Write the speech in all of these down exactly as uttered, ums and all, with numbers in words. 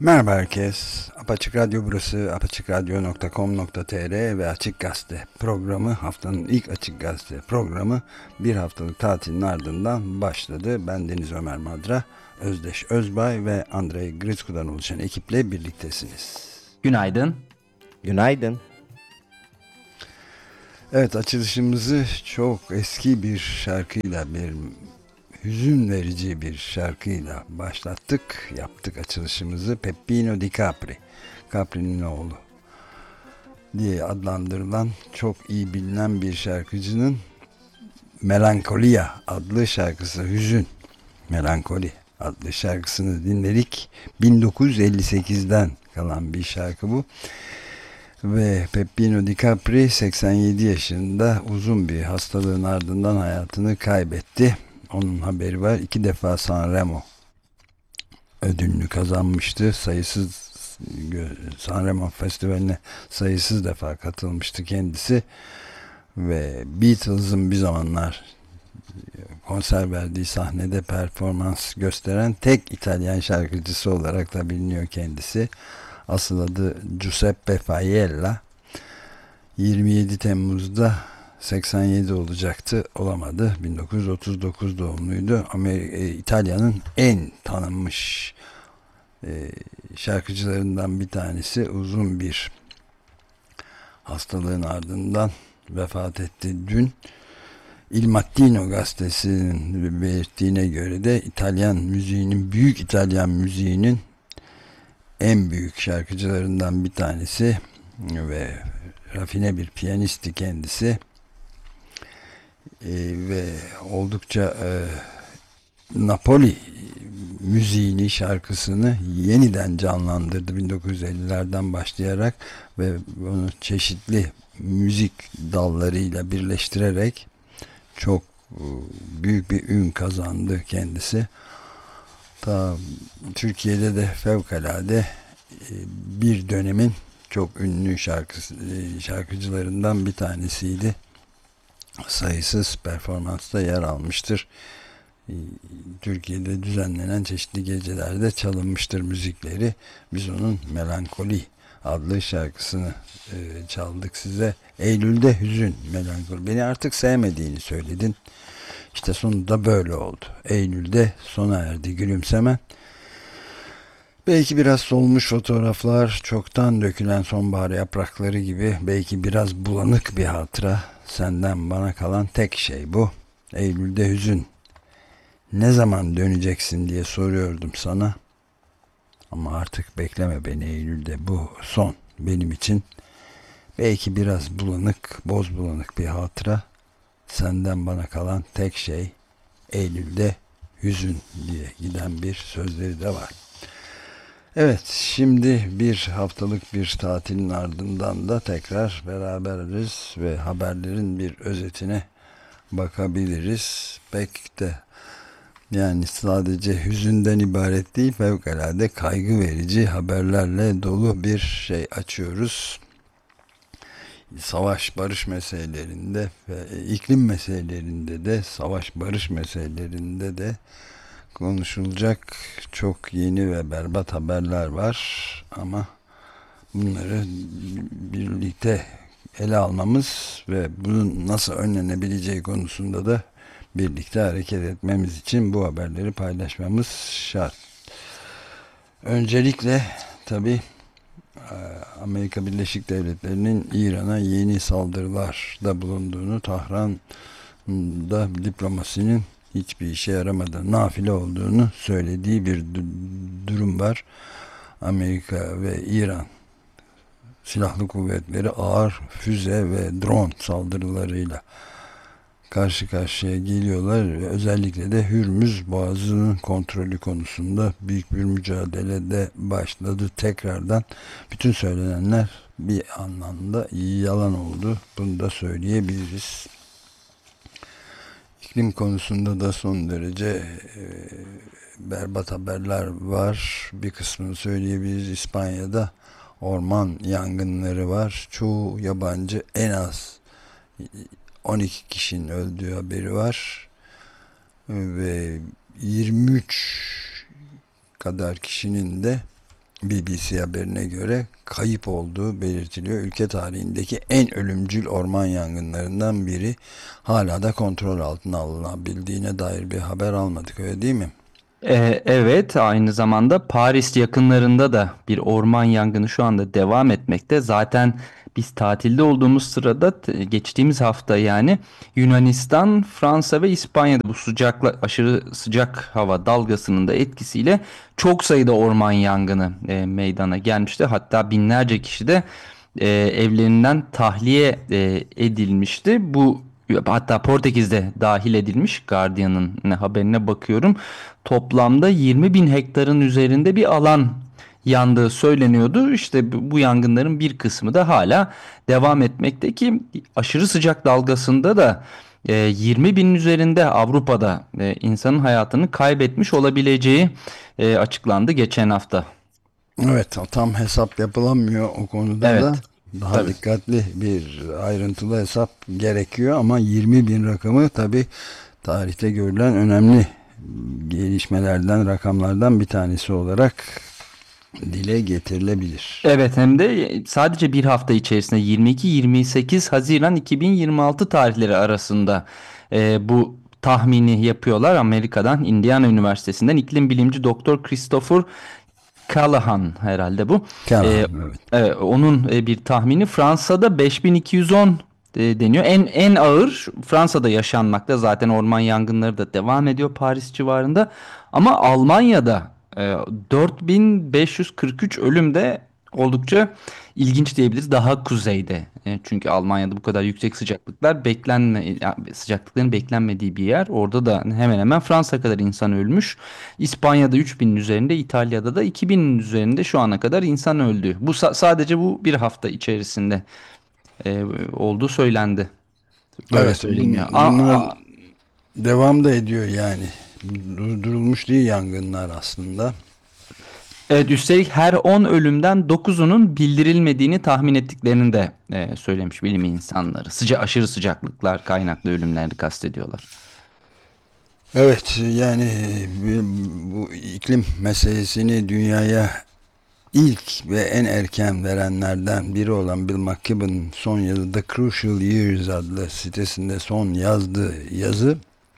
Merhaba herkes. Apaçık Radyo burası. apaçık radyo nokta com nokta tr ve Açık Gazete programı, haftanın ilk Açık Gazete programı bir haftalık tatilin ardından başladı. Ben Deniz Ömer Madra, Özdeş Özbay ve Andrei Gritsku'dan oluşan ekiple birliktesiniz. Günaydın. Günaydın. Evet, açılışımızı çok eski bir şarkıyla, bir hüzün verici bir şarkıyla başlattık. Yaptık açılışımızı. Peppino Di Capri, Capri'nin oğlu diye adlandırılan çok iyi bilinen bir şarkıcının Melankolia adlı şarkısı, hüzün, melankoli adlı şarkısını dinledik. bin dokuz yüz elli sekizden kalan bir şarkı bu. Ve Peppino Di Capri seksen yedi yaşında uzun bir hastalığın ardından hayatını kaybetti. Onun haberi var. İki defa Sanremo ödülünü kazanmıştı. Sayısız Sanremo Festivali'ne sayısız defa katılmıştı kendisi. Ve Beatles'ın bir zamanlar konser verdiği sahnede performans gösteren tek İtalyan şarkıcısı olarak da biliniyor kendisi. Asıl adı Giuseppe Failla. yirmi yedi Temmuz'da seksen yedi olacaktı. Olamadı. bin dokuz yüz otuz dokuz doğumluydu. Amerika, İtalya'nın en tanınmış e, şarkıcılarından bir tanesi. Uzun bir hastalığın ardından vefat etti dün. Il Mattino gazetesinin belirttiğine göre de İtalyan müziğinin, büyük İtalyan müziğinin en büyük şarkıcılarından bir tanesi ve rafine bir piyanisti kendisi. Ee, ve oldukça e, Napoli müziğini, şarkısını yeniden canlandırdı bin dokuz yüz ellilerden başlayarak ve bunu çeşitli müzik dallarıyla birleştirerek çok e, büyük bir ün kazandı kendisi. Ta Türkiye'de de fevkalade e, bir dönemin çok ünlü şarkısı, e, şarkıcılarından bir tanesiydi. Sayısız performansta yer almıştır. E, Türkiye'de düzenlenen çeşitli gecelerde çalınmıştır müzikleri. Biz onun Melankoli adlı şarkısını e, çaldık size. Eylül'de hüzün, melankoli. Beni artık sevmediğini söyledin. İşte sonunda böyle oldu. Eylül'de sona erdi gülümsemen. Belki biraz solmuş fotoğraflar, çoktan dökülen sonbahar yaprakları gibi, belki biraz bulanık bir hatıra. Senden bana kalan tek şey bu. Eylül'de hüzün. Ne zaman döneceksin diye soruyordum sana. Ama artık bekleme beni Eylül'de. Bu son benim için. Belki biraz bulanık, boz bulanık bir hatıra. Senden bana kalan tek şey Eylül'de hüzün diye giden bir sözleri de var. Evet, şimdi bir haftalık bir tatilin ardından da tekrar beraberiz ve haberlerin bir özetine bakabiliriz. Pek de yani sadece hüzünden ibaret değil, fevkalade kaygı verici haberlerle dolu bir şey açıyoruz. Savaş barış meselelerinde ve iklim meselelerinde de, savaş barış meselelerinde de konuşulacak çok yeni ve berbat haberler var ama bunları birlikte ele almamız ve bunun nasıl önlenebileceği konusunda da birlikte hareket etmemiz için bu haberleri paylaşmamız şart. Öncelikle tabii Amerika Birleşik Devletleri'nin İran'a yeni saldırılarda bulunduğunu, Tahran'da diplomasinin hiçbir işe yaramadığı, nafile olduğunu söylediği bir durum var. Amerika ve İran silahlı kuvvetleri ağır füze ve drone saldırılarıyla karşı karşıya geliyorlar ve özellikle de Hürmüz Boğazı'nın kontrolü konusunda büyük bir mücadelede başladı tekrardan. Bütün söylenenler bir anlamda yalan oldu. Bunu da söyleyebiliriz. İklim konusunda da son derece e, berbat haberler var. Bir kısmını söyleyebiliriz. İspanya'da orman yangınları var. Çoğu yabancı, en az on iki kişinin öldüğü haberi var. Ve yirmi üç kadar kişinin de B B C haberine göre kayıp olduğu belirtiliyor. Ülke tarihindeki en ölümcül orman yangınlarından biri, hala da kontrol altına alınabildiğine dair bir haber almadık, öyle değil mi? Ee, evet, aynı zamanda Paris yakınlarında da bir orman yangını şu anda devam etmekte. Zaten biz tatilde olduğumuz sırada t- geçtiğimiz hafta yani Yunanistan, Fransa ve İspanya'da bu sıcakla aşırı sıcak hava dalgasının da etkisiyle çok sayıda orman yangını e, meydana gelmişti. Hatta binlerce kişi de e, evlerinden tahliye e, edilmişti. Bu hatta Portekiz'de dahil edilmiş. Guardian'ın ne haberine bakıyorum. Toplamda yirmi bin hektarın üzerinde bir alan yandığı söyleniyordu. İşte bu bu yangınların bir kısmı da hala devam etmekte ki aşırı sıcak dalgasında da e, yirmi binin üzerinde Avrupa'da e, insanın hayatını kaybetmiş olabileceği e, açıklandı geçen hafta. Evet, tam hesap yapılamıyor o konuda da. Evet, Daha tabii. dikkatli bir ayrıntılı hesap gerekiyor ama yirmi bin rakamı tabii tarihte görülen önemli gelişmelerden, rakamlardan bir tanesi olarak dile getirilebilir. Evet, hem de sadece bir hafta içerisinde yirmi iki yirmi sekiz Haziran iki bin yirmi altı tarihleri arasında e, bu tahmini yapıyorlar. Amerika'dan Indiana Üniversitesi'nden iklim bilimci Doktor Christopher Callahan herhalde bu. E, Kenan, evet. e, onun e, bir tahmini Fransa'da beş bin iki yüz on e, deniyor. En en ağır Fransa'da yaşanmakta. Zaten orman yangınları da devam ediyor Paris civarında. Ama Almanya'da e, dört bin beş yüz kırk üç ölüm de oldukça ilginç diyebiliriz. Daha kuzeyde. E, çünkü Almanya'da bu kadar yüksek sıcaklıklar beklenme yani sıcaklıkların beklenmediği bir yer. Orada da hemen hemen Fransa kadar insan ölmüş. İspanya'da üç binin üzerinde, İtalya'da da iki binin üzerinde şu ana kadar insan öldü. Bu sa- sadece bu bir hafta içerisinde e, olduğu söylendi. Öyle Evet, söyleyeyim bun, ya. bunlar Aa, devam da ediyor yani. Durdurulmuş değil yangınlar aslında. evet, üstelik her on ölümden dokuzunun bildirilmediğini tahmin ettiklerini de e, söylemiş bilim insanları. Sıca aşırı sıcaklıklar kaynaklı ölümleri kastediyorlar. Evet, yani bu iklim meselesini dünyaya ilk ve en erken verenlerden biri olan Bill McKibben son yazı The Crucial Years adlı sitesinde son yazdığı yazı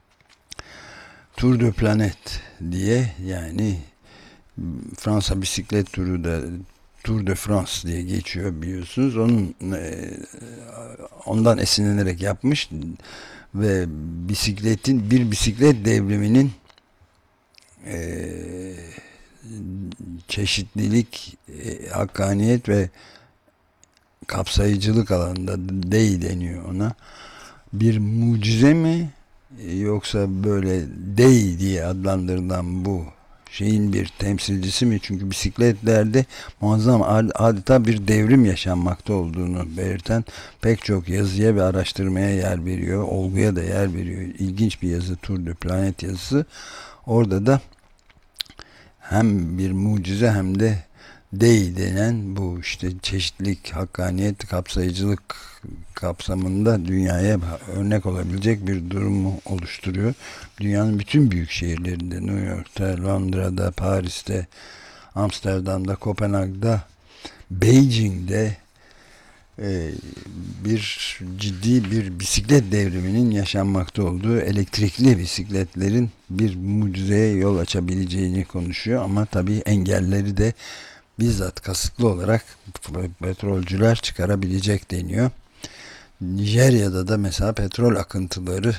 Tour de Planet diye, yani Fransa bisiklet turu da Tour de France diye geçiyor biliyorsunuz. Onun e, ondan esinlenerek yapmış ve bisikletin bir bisiklet devriminin e, çeşitlilik, e, hakkaniyet ve kapsayıcılık alanında dey deniyor ona. Bir mucize mi, e, yoksa böyle dey diye adlandırılan bu şeyin bir temsilcisi mi? Çünkü bisikletlerde muazzam adeta bir devrim yaşanmakta olduğunu belirten pek çok yazıya ve araştırmaya yer veriyor. Olguya da yer veriyor. İlginç bir yazı, Tour de Planet yazısı. Orada da hem bir mucize hem de dey denen bu işte çeşitlilik, hakkaniyet, kapsayıcılık kapsamında dünyaya örnek olabilecek bir durumu oluşturuyor. Dünyanın bütün büyük şehirlerinde, New York'ta, Londra'da, Paris'te, Amsterdam'da, Kopenhag'da, Beijing'de e, bir ciddi bir bisiklet devriminin yaşanmakta olduğu, elektrikli bisikletlerin bir mucizeye yol açabileceğini konuşuyor ama tabii engelleri de bizzat kasıtlı olarak petrolcüler çıkarabilecek deniyor. Nijerya'da da mesela petrol akıntıları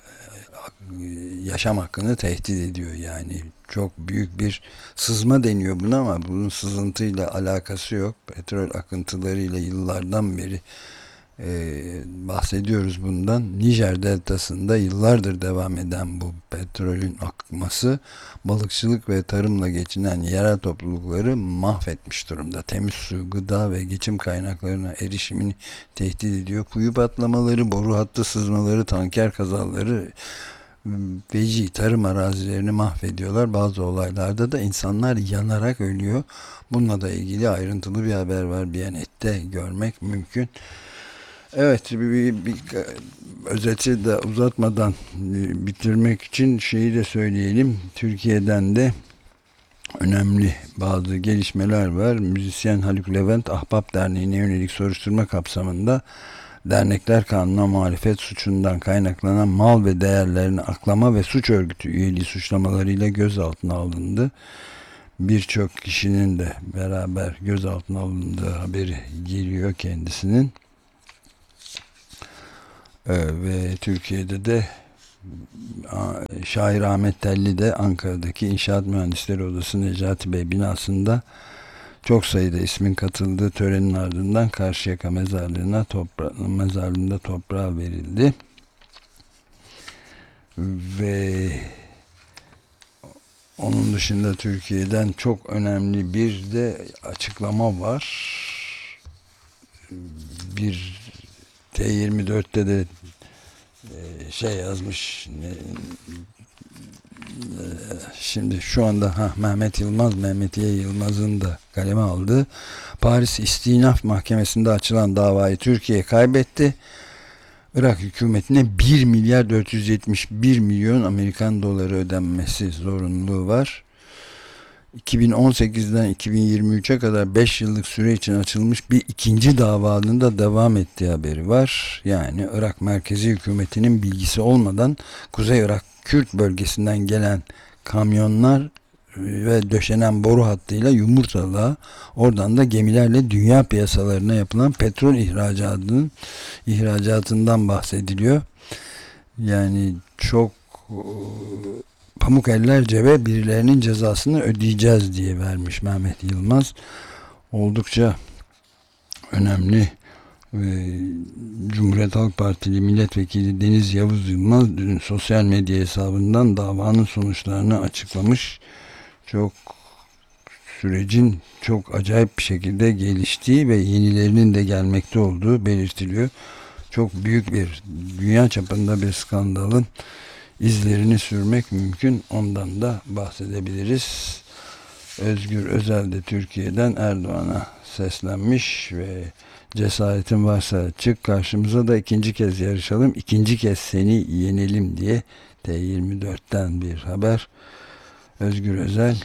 yaşam hakkını tehdit ediyor. Yani çok büyük bir sızma deniyor buna ama bunun sızıntıyla alakası yok. Petrol akıntılarıyla yıllardan beri e, bahsediyoruz bundan. Nijer deltasında yıllardır devam eden bu petrolün akması balıkçılık ve tarımla geçinen yerel toplulukları mahvetmiş durumda. Temiz su, gıda ve geçim kaynaklarına erişimini tehdit ediyor. Kuyu patlamaları, boru hattı sızmaları, tanker kazaları feci tarım arazilerini mahvediyorlar. Bazı olaylarda da insanlar yanarak ölüyor. Bununla da ilgili ayrıntılı bir haber var. Biyanet'te görmek mümkün. Evet, bir, bir, bir özeti de uzatmadan bitirmek için şeyi de söyleyelim. Türkiye'den de önemli bazı gelişmeler var. Müzisyen Haluk Levent, Ahbap Derneği'ne yönelik soruşturma kapsamında Dernekler Kanunu'na muhalefet suçundan kaynaklanan mal ve değerlerini aklama ve suç örgütü üyeliği suçlamalarıyla gözaltına alındı. Birçok kişinin de beraber gözaltına alındığı haberi geliyor kendisinin. Ee, ve Türkiye'de de Şair Ahmet Telli de Ankara'daki İnşaat Mühendisleri Odası Necati Bey binasında çok sayıda ismin katıldığı törenin ardından Karşıyaka mezarlığına topra mezarlığında toprağa verildi. Ve onun dışında Türkiye'den çok önemli bir de açıklama var. Bir T yirmi dörtte de şey yazmış, şimdi şu anda ha, Mehmet Yılmaz, Mehmetiye Yılmaz'ın da kaleme aldığı Paris İstinaf Mahkemesi'nde açılan davayı Türkiye kaybetti. Irak hükümetine bir milyar dört yüz yetmiş bir milyon Amerikan doları ödenmesi zorunluluğu var. iki bin on sekizden iki bin yirmi üçe kadar beş yıllık süre için açılmış bir ikinci davanın da devam ettiği haberi var. Yani Irak merkezi hükümetinin bilgisi olmadan Kuzey Irak Kürt bölgesinden gelen kamyonlar ve döşenen boru hattıyla Yumurtalığa, oradan da gemilerle dünya piyasalarına yapılan petrol ihracatının ihracatından bahsediliyor. Yani çok pamuk eller cebe, birilerinin cezasını ödeyeceğiz diye vermiş Mehmet Yılmaz. Oldukça önemli. Ve Cumhuriyet Halk Partili Milletvekili Deniz Yavuz Yılmaz dün sosyal medya hesabından davanın sonuçlarını açıklamış. Çok sürecin çok acayip bir şekilde geliştiği ve yenilerinin de gelmekte olduğu belirtiliyor. Çok büyük bir, dünya çapında bir skandalın izlerini sürmek mümkün. Ondan da bahsedebiliriz. Özgür Özel de Türkiye'den Erdoğan'a seslenmiş ve cesaretin varsa çık karşımıza da ikinci kez yarışalım, ikinci kez seni yenelim diye T yirmi dörtten bir haber. Özgür Özel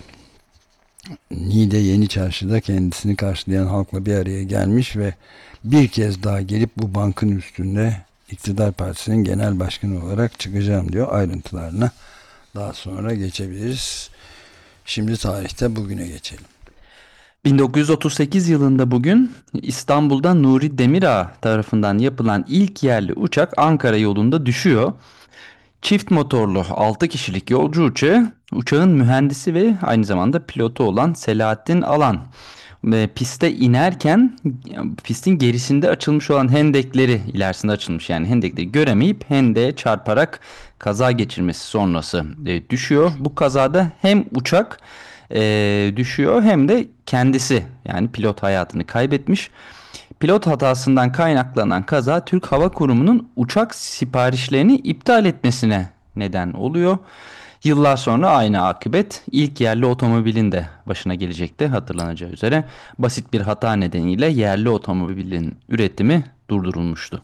Niğde Yeni Çarşı'da kendisini karşılayan halkla bir araya gelmiş ve bir kez daha gelip bu bankın üstünde İktidar Partisi'nin genel başkanı olarak çıkacağım diyor. Ayrıntılarına daha sonra geçebiliriz. Şimdi tarihte bugüne geçelim. bin dokuz yüz otuz sekiz yılında bugün İstanbul'da Nuri Demirağ tarafından yapılan ilk yerli uçak Ankara yolunda düşüyor. Çift motorlu altı kişilik yolcu uçağı, uçağın mühendisi ve aynı zamanda pilotu olan Selahattin Alan ve piste inerken pistin gerisinde açılmış olan hendekleri, ilerisinde açılmış yani hendekleri göremeyip hendeğe çarparak kaza geçirmesi sonrası e, düşüyor. Bu kazada hem uçak e, düşüyor hem de kendisi, yani pilot, hayatını kaybetmiş. Pilot hatasından kaynaklanan kaza Türk Hava Kurumu'nun uçak siparişlerini iptal etmesine neden oluyor. Yıllar sonra aynı akıbet ilk yerli otomobilin de başına gelecekti, hatırlanacağı üzere. Basit bir hata nedeniyle yerli otomobilin üretimi durdurulmuştu.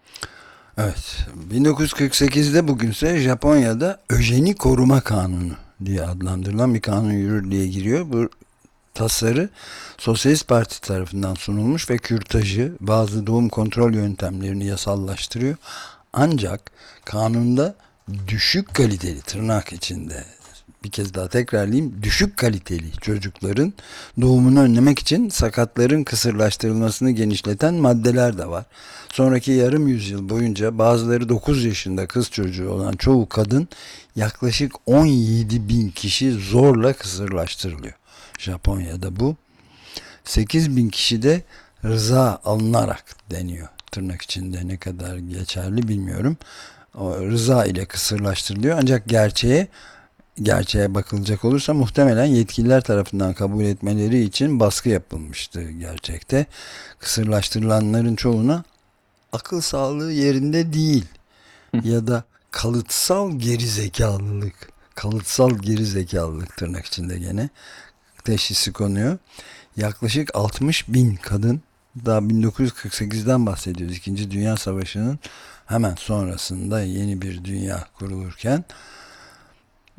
Evet, bin dokuz yüz kırk sekizde bugünse Japonya'da öjeni koruma kanunu diye adlandırılan bir kanun yürürlüğe giriyor. Bu tasarı Sosyalist Parti tarafından sunulmuş ve kürtajı, bazı doğum kontrol yöntemlerini yasallaştırıyor. Ancak kanunda düşük kaliteli, tırnak içinde, bir kez daha tekrarlayayım, düşük kaliteli çocukların doğumunu önlemek için sakatların kısırlaştırılmasını genişleten maddeler de var. Sonraki yarım yüzyıl boyunca bazıları dokuz yaşında kız çocuğu olan çoğu kadın, yaklaşık on yedi bin kişi zorla kısırlaştırılıyor. Japonya'da bu. sekiz bin kişi de rıza alınarak deniyor. Tırnak içinde ne kadar geçerli bilmiyorum. O rıza ile kısırlaştırılıyor. Ancak gerçeğe gerçeğe bakılacak olursa muhtemelen yetkililer tarafından kabul etmeleri için baskı yapılmıştı gerçekte. Kısırlaştırılanların çoğuna akıl sağlığı yerinde değil ya da kalıtsal gerizekalılık, kalıtsal gerizekalılık tırnak içinde gene teşhisi konuyor. Yaklaşık altmış bin kadın, daha bin dokuz yüz kırk sekizden bahsediyoruz. İkinci Dünya Savaşı'nın hemen sonrasında yeni bir dünya kurulurken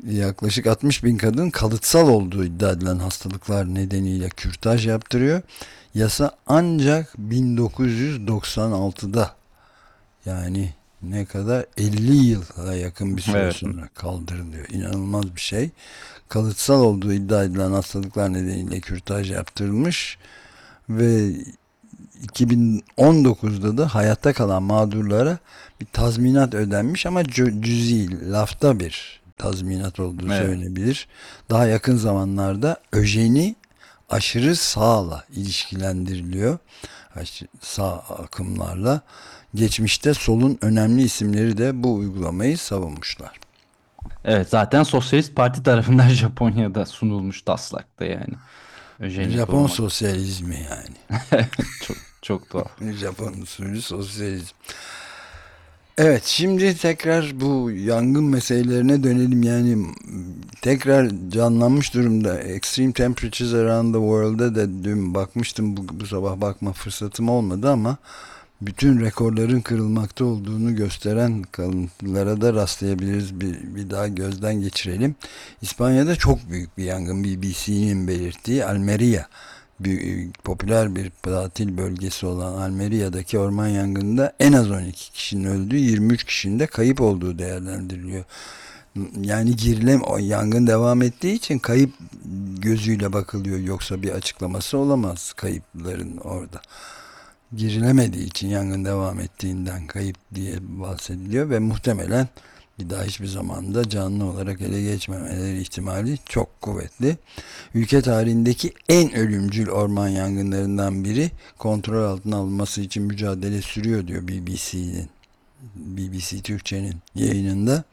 Yaklaşık altmış bin kadın kalıtsal olduğu iddia edilen hastalıklar nedeniyle kürtaj yaptırıyor. Yasa ancak bin dokuz yüz doksan altıda, yani ne kadar, elli yıla yakın bir süre Evet. sonra kaldırılıyor. İnanılmaz bir şey. Kalıtsal olduğu iddia edilen hastalıklar nedeniyle kürtaj yaptırılmış ve iki bin on dokuzda da hayatta kalan mağdurlara bir tazminat ödenmiş ama cü- cüzi, lafta bir tazminat olduğu Evet. söylenebilir. Daha yakın zamanlarda öjeni aşırı sağla ilişkilendiriliyor. Aş- Sağ akımlarla. Geçmişte solun önemli isimleri de bu uygulamayı savunmuşlar. Evet, zaten Sosyalist Parti tarafından Japonya'da sunulmuş taslakta yani. Öjeni Japon korumak. sosyalizmi yani. Çok çok tuhaf. Japon usulü sosyalizm. Evet, şimdi tekrar bu yangın meselelerine dönelim. Yani m, tekrar canlanmış durumda. Extreme Temperatures Around the World'da da dün bakmıştım. Bu, bu sabah bakma fırsatım olmadı ama bütün rekorların kırılmakta olduğunu gösteren kalıntılara da rastlayabiliriz. Bir, bir daha gözden geçirelim. İspanya'da çok büyük bir yangın. B B C'nin belirttiği Almeria, büyük, popüler bir tatil bölgesi olan Almeria'daki orman yangınında en az on iki kişinin öldüğü, yirmi üç kişinin de kayıp olduğu değerlendiriliyor. Yani girilem, o yangın devam ettiği için kayıp gözüyle bakılıyor. Yoksa bir açıklaması olamaz kayıpların orada. Girilemediği için yangın devam ettiğinden kayıp diye bahsediliyor ve muhtemelen bir daha hiçbir zamanda canlı olarak ele geçmemeleri ihtimali çok kuvvetli. Ülke tarihindeki en ölümcül orman yangınlarından biri, kontrol altına alınması için mücadele sürüyor diyor B B C'nin, B B C Türkçe'nin yayınında.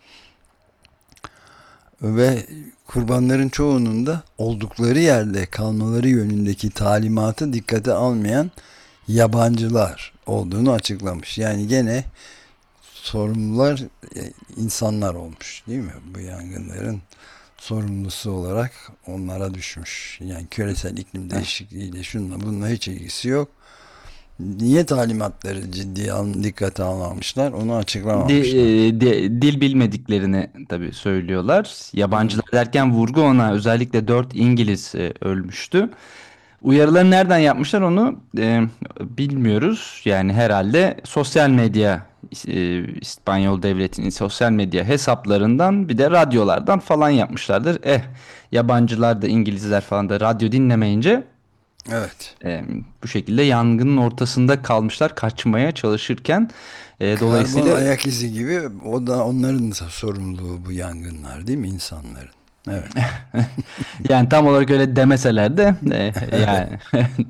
Ve kurbanların çoğunun da oldukları yerde kalmaları yönündeki talimatı dikkate almayan yabancılar olduğunu açıklamış. Yani gene sorumlular e, insanlar olmuş, değil mi? Bu yangınların sorumlusu olarak onlara düşmüş. Yani küresel iklim değişikliğiyle şununla bununla hiç ilgisi yok. Niye talimatları ciddiye al, dikkate almamışlar? Onu Di- açıklamamışlar. e, di- dil bilmediklerini tabii söylüyorlar. Hmm. Yabancılar derken vurgu ona, özellikle dört İngiliz e, ölmüştü. Uyarıları nereden yapmışlar onu e, bilmiyoruz. Yani herhalde sosyal medya, e, İspanyol devletinin sosyal medya hesaplarından, bir de radyolardan falan yapmışlardır. Eh, yabancılar da, İngilizler falan da radyo dinlemeyince Evet. e, bu şekilde yangının ortasında kalmışlar kaçmaya çalışırken. E, Karbon dolayısıyla ayak izi gibi, o da onların da sorumluluğu bu yangınlar, değil mi, insanların? Evet. yani tam olarak öyle demeseler de e, Evet. yani.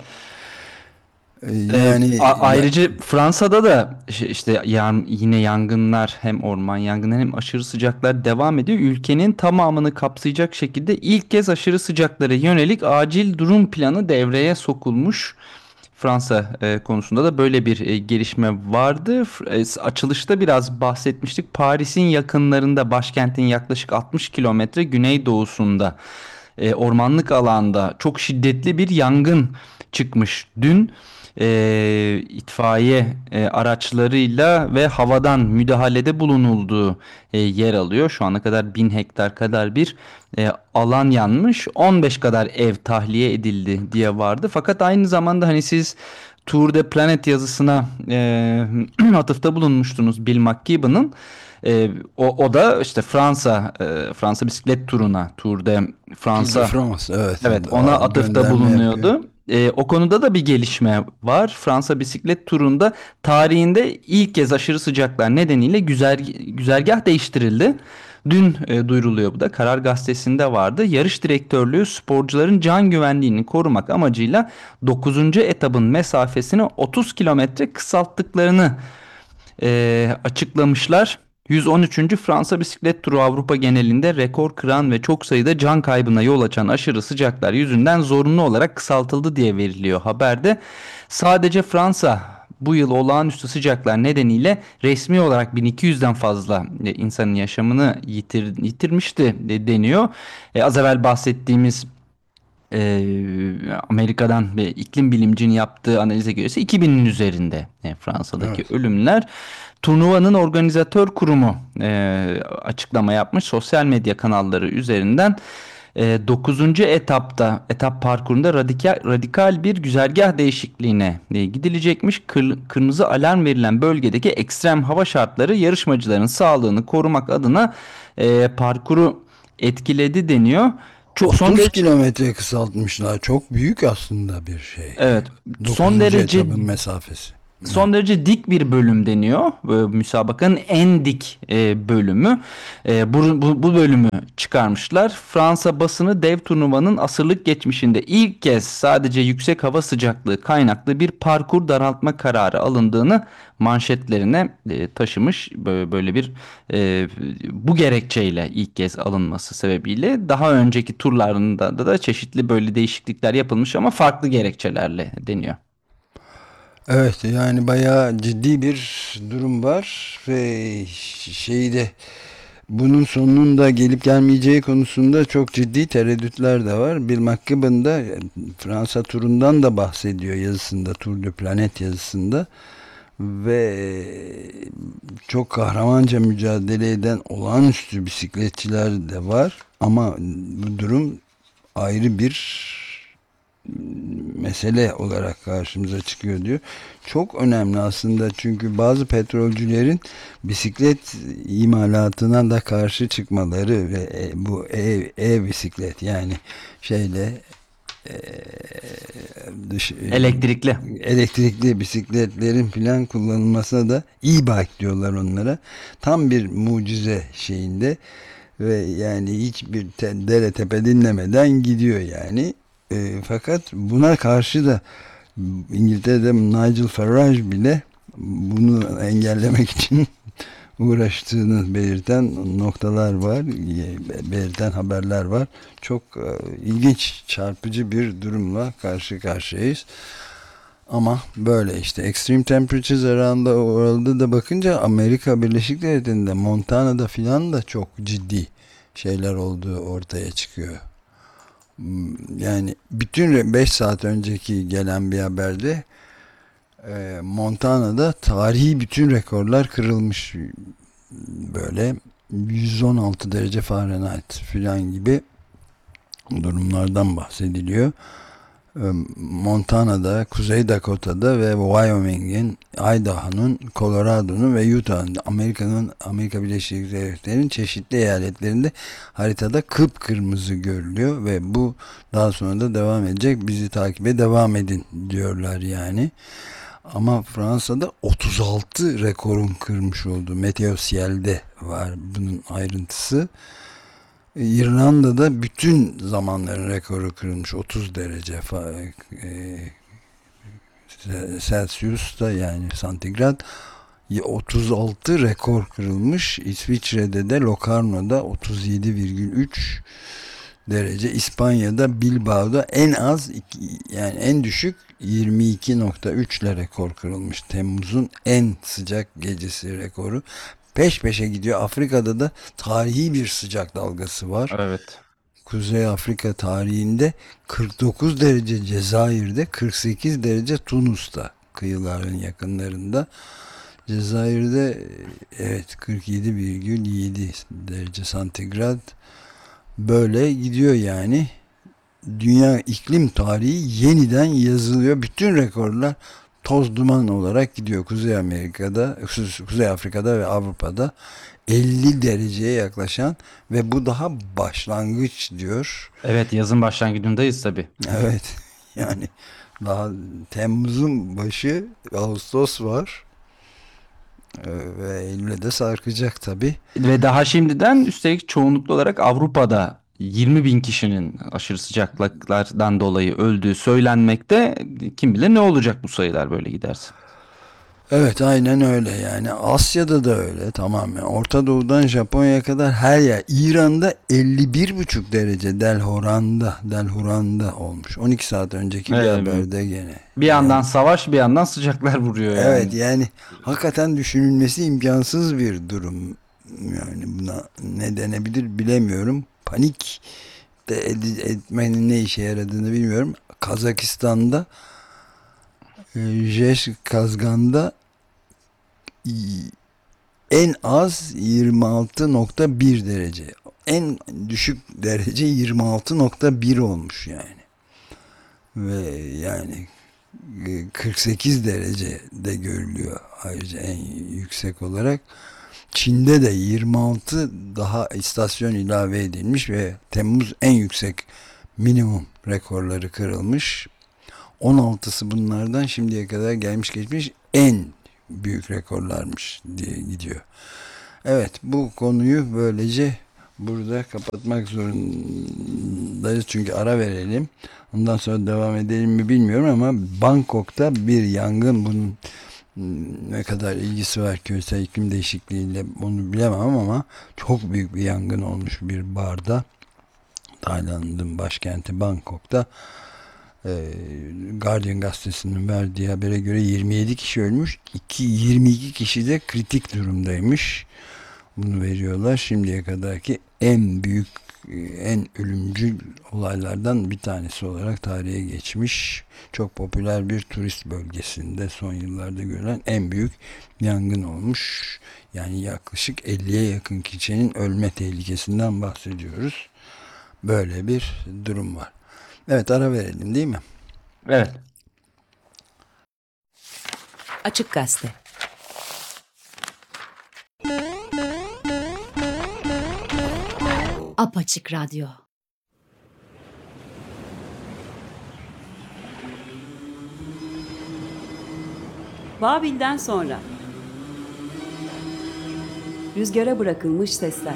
Ee, E, Yani a- ya, ayrıca Fransa'da da ş- işte yan- yine yangınlar, hem orman yangınları hem aşırı sıcaklar devam ediyor. Ülkenin tamamını kapsayacak şekilde ilk kez aşırı sıcaklara yönelik acil durum planı devreye sokulmuş. Fransa e, konusunda da böyle bir e, gelişme vardı. F- e, açılışta biraz bahsetmiştik. Paris'in yakınlarında, başkentin yaklaşık altmış kilometre güneydoğusunda, e, ormanlık alanda çok şiddetli bir yangın çıkmış. Dün e, itfaiye e, araçlarıyla ve havadan müdahalede bulunulduğu e, yer alıyor. Şu ana kadar bin hektar kadar bir e, alan yanmış. on beş kadar ev tahliye edildi diye vardı. Fakat aynı zamanda hani siz Tour de Planet yazısına e, atıfta bulunmuştunuz Bill McKibben'ın. E, o, o da işte Fransa e, Fransa bisiklet turuna, Tour de Tour de Fransa, France, evet, evet, ona o atıfta gönderme yapıyor. bulunuyordu. Ee, o konuda da bir gelişme var. Fransa bisiklet turunda tarihinde ilk kez aşırı sıcaklar nedeniyle güzer, güzergah değiştirildi. Dün e, duyuruluyor bu da. Karar Gazetesi'nde vardı. Yarış direktörlüğü sporcuların can güvenliğini korumak amacıyla dokuzuncu etabın mesafesini otuz kilometre kısalttıklarını e, açıklamışlar. yüz on üçüncü. Fransa bisiklet turu Avrupa genelinde rekor kıran ve çok sayıda can kaybına yol açan aşırı sıcaklar yüzünden zorunlu olarak kısaltıldı diye veriliyor haberde. Sadece Fransa bu yıl olağanüstü sıcaklar nedeniyle resmi olarak bin iki yüzden fazla e, insanın yaşamını yitir, yitirmişti de deniyor. E, az evvel bahsettiğimiz e, Amerika'dan ve iklim bilimcinin yaptığı analize göre ise iki binin üzerinde e, Fransa'daki Evet. ölümler. Turnuvanın organizatör kurumu e, açıklama yapmış sosyal medya kanalları üzerinden. E, dokuzuncu etapta, etap parkurunda radikal, radikal bir güzergah değişikliğine e, gidilecekmiş. Kır- kırmızı alarm verilen bölgedeki ekstrem hava şartları yarışmacıların sağlığını korumak adına e, parkuru etkiledi deniyor. Çok son otuz derece kilometre kısaltmışlar. Çok büyük aslında bir şey. evet, son Dokuzuncu derece etabın mesafesi. Evet. son derece dik bir bölüm deniyor. Böyle müsabakanın en dik e, bölümü. E, bu, bu, bu bölümü çıkarmışlar. Fransa basını dev turnuvanın asırlık geçmişinde ilk kez sadece yüksek hava sıcaklığı kaynaklı bir parkur daraltma kararı alındığını manşetlerine e, taşımış. Böyle, böyle bir e, bu gerekçeyle ilk kez alınması sebebiyle daha önceki turlarında da, da çeşitli böyle değişiklikler yapılmış ama farklı gerekçelerle deniyor. Evet, yani bayağı ciddi bir durum var ve şeyi de bunun sonunun da gelip gelmeyeceği konusunda çok ciddi tereddütler de var. Bill McKibben da Fransa turundan da bahsediyor yazısında, Tour de Planet yazısında ve çok kahramanca mücadele eden olağanüstü bisikletçiler de var ama bu durum ayrı bir mesele olarak karşımıza çıkıyor diyor. Çok önemli aslında çünkü bazı petrolcülerin bisiklet imalatına da karşı çıkmaları ve e, bu e, e-bisiklet yani şeyle e, dış, e, Elektrikli. elektrikli bisikletlerin filan kullanılmasına da e-bike diyorlar onlara. Tam bir mucize şeyinde ve yani hiçbir te, dere tepe dinlemeden gidiyor yani. E, fakat buna karşı da İngiltere'de Nigel Farage bile bunu engellemek için uğraştığını belirten noktalar var, belirten haberler var. Çok e, ilginç, çarpıcı bir durumla karşı karşıyayız. Ama böyle işte Extreme Temperatures around the world'da da bakınca Amerika Birleşik Devletleri'nde, Montana'da filan da çok ciddi şeyler olduğu ortaya çıkıyor. Yani bütün beş saat önceki gelen bir haberde e, Montana'da tarihi bütün rekorlar kırılmış, böyle yüz on altı derece Fahrenheit filan gibi durumlardan bahsediliyor. E, Montana'da, Kuzey Dakota'da ve Wyoming'in, Idaho'nun, Colorado'nun ve Utah'ın, Amerika'nın, Amerika Birleşik Devletleri'nin çeşitli eyaletlerinde haritada kıpkırmızı görülüyor ve bu daha sonra da devam edecek. Bizi takibe devam edin diyorlar yani. Ama Fransa'da otuz altı rekorun kırmış olduğu Meteo Ciel'de var bunun ayrıntısı. İrlanda'da bütün zamanların rekoru kırılmış, otuz derece e, Celsius'ta yani santigrat, otuz altı rekor kırılmış. İsviçre'de de Locarno'da otuz yedi virgül üç derece, İspanya'da Bilbao'da en az iki, yani en düşük yirmi iki nokta üç ile rekor kırılmış. Temmuz'un en sıcak gecesi rekoru. Peş peşe gidiyor. Afrika'da da tarihi bir sıcak dalgası var. Evet. Kuzey Afrika tarihinde kırk dokuz derece Cezayir'de, kırk sekiz derece Tunus'ta, kıyıların yakınlarında. Cezayir'de evet kırk yedi virgül yedi derece santigrat, böyle gidiyor yani. Dünya iklim tarihi yeniden yazılıyor. Bütün rekorlar toz duman olarak gidiyor. Kuzey Amerika'da, Kuzey Afrika'da ve Avrupa'da elli dereceye yaklaşan ve bu daha başlangıç diyor. Evet, yazın başlangıcındayız tabii. Evet. Yani daha Temmuz'un başı, Ağustos var. Ee, ve Eylül'e de sarkacak tabii. Ve daha şimdiden üstelik çoğunluklu olarak Avrupa'da yirmi bin kişinin aşırı sıcaklıklardan dolayı öldüğü söylenmekte. Kim bilir ne olacak bu sayılar böyle giderse. Evet, aynen öyle yani. Asya'da da öyle tamamen. Orta Doğu'dan Japonya'ya kadar her yer. İran'da elli bir buçuk derece Delhoran'da, Delhuran'da olmuş. on iki saat önceki bir Evet, haberde gene. bir Yani yandan savaş bir yandan sıcaklar vuruyor evet yani. yani hakikaten düşünülmesi imkansız bir durum. Yani buna ne denebilir bilemiyorum. Panik ed- etmenin ne işe yaradığını bilmiyorum. Kazakistan'da Jezkazgan'da en az yirmi altı nokta bir derece. En düşük derece yirmi altı nokta bir olmuş yani. Ve yani kırk sekiz derecede görülüyor ayrıca en yüksek olarak. Çin'de de yirmi altı daha istasyon ilave edilmiş ve Temmuz en yüksek minimum rekorları kırılmış. on altısı bunlardan şimdiye kadar gelmiş geçmiş en büyük rekorlarmış diye gidiyor. Evet, bu konuyu böylece burada kapatmak zorundayız çünkü ara verelim. Ondan sonra devam edelim mi bilmiyorum ama Bangkok'ta bir yangın, bunun ne kadar ilgisi var küresel iklim değişikliğiyle onu bilemem ama çok büyük bir yangın olmuş bir barda. Tayland'ın başkenti Bangkok'ta. Guardian gazetesinin verdiği habere göre yirmi yedi kişi ölmüş, yirmi iki kişi de kritik durumdaymış. Bunu veriyorlar. Şimdiye kadarki en büyük, en ölümcül olaylardan bir tanesi olarak tarihe geçmiş. Çok popüler bir turist bölgesinde son yıllarda görülen en büyük yangın olmuş. Yani yaklaşık elliye yakın kişinin ölme tehlikesinden bahsediyoruz. Böyle bir durum var. Evet, ara verelim değil mi? Evet. Açık Gazete. Apaçık Radyo. Babil'den sonra. Rüzgara bırakılmış sesler.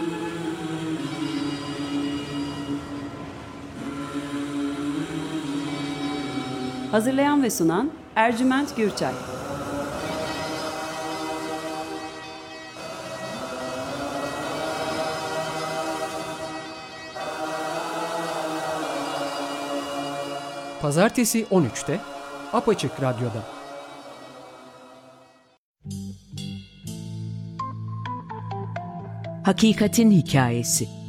Hazırlayan ve sunan Ercüment Gürçay. Pazartesi on üçte Apaçık Radyo'da. Hakikatin Hikayesi.